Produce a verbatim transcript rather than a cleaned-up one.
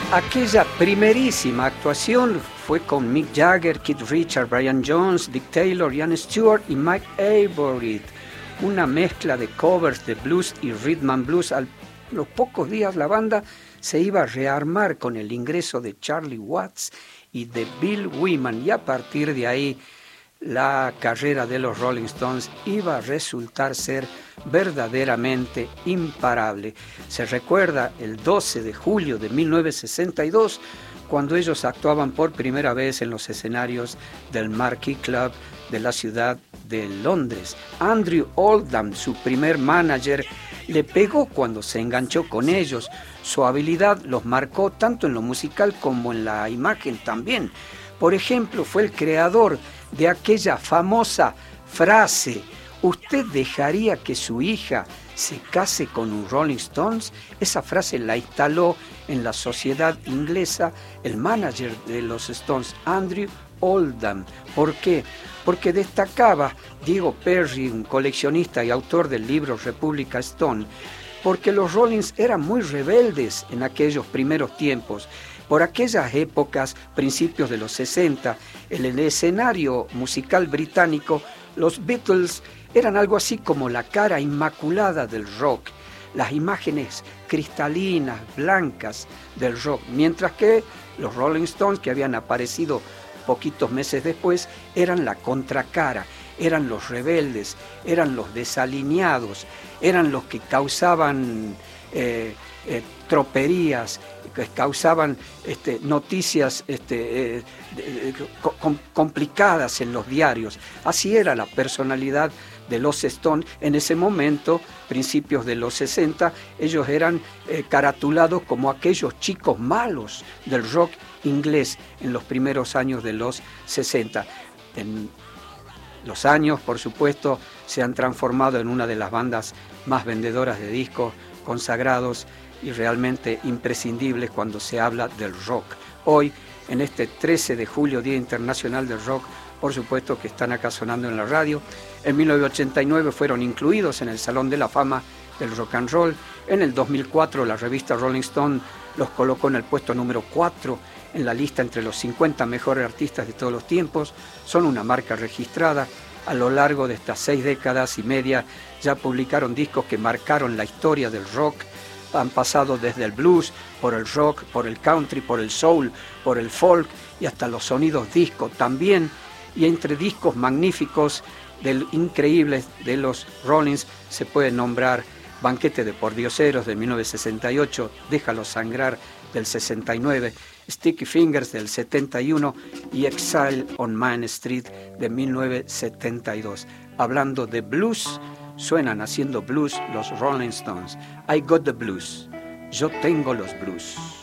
Aquella primerísima actuación fue con Mick Jagger, Keith Richards, Brian Jones, Dick Taylor, Ian Stewart y Mike Avery. Una mezcla de covers de blues y rhythm and blues. A los pocos días la banda se iba a rearmar con el ingreso de Charlie Watts y de Bill Wyman, y a partir de ahí la carrera de los Rolling Stones iba a resultar ser verdaderamente imparable. Se recuerda el doce de julio de mil novecientos sesenta y dos, cuando ellos actuaban por primera vez en los escenarios del Marquee Club de la ciudad de Londres. Andrew Oldham, su primer manager, le pegó cuando se enganchó con ellos. Su habilidad los marcó tanto en lo musical como en la imagen también. Por ejemplo, fue el creador de aquella famosa frase: ¿usted dejaría que su hija se case con un Rolling Stones? Esa frase la instaló en la sociedad inglesa el manager de los Stones, Andrew Oldham. ¿Por qué? Porque destacaba Diego Perry, un coleccionista y autor del libro República Stone, porque los Rollins eran muy rebeldes en aquellos primeros tiempos. Por aquellas épocas, principios de los sesenta, en el escenario musical británico, los Beatles eran algo así como la cara inmaculada del rock, las imágenes cristalinas, blancas del rock, mientras que los Rolling Stones, que habían aparecido poquitos meses después, eran la contracara, eran los rebeldes, eran los desalineados, eran los que causaban eh, eh, troperías, que causaban este, noticias este, eh, de, com, complicadas en los diarios. Así era la personalidad de los Stones en ese momento, principios de los sesenta. Ellos eran eh, caratulados como aquellos chicos malos del rock inglés en los primeros años de los sesenta. En los años, por supuesto, se han transformado en una de las bandas más vendedoras de discos, consagrados y realmente imprescindibles cuando se habla del rock. Hoy, en este trece de julio, Día Internacional del Rock, por supuesto que están acá sonando en la radio. En mil novecientos ochenta y nueve fueron incluidos en el Salón de la Fama del Rock and Roll. En el dos mil cuatro la revista Rolling Stone los colocó en el puesto número cuatro en la lista entre los cincuenta mejores artistas de todos los tiempos. Son una marca registrada. A lo largo de estas seis décadas y media ya publicaron discos que marcaron la historia del rock. Han pasado desde el blues, por el rock, por el country, por el soul, por el folk y hasta los sonidos disco también. Y entre discos magníficos, del increíbles de los Rollins, se puede nombrar Banquete de Pordioseros de mil novecientos sesenta y ocho, Déjalo Sangrar del sesenta y nueve, Sticky Fingers del setenta y uno y Exile on Main Street de mil novecientos setenta y dos. Hablando de blues, suenan haciendo blues los Rolling Stones. I got the blues. Yo tengo los blues.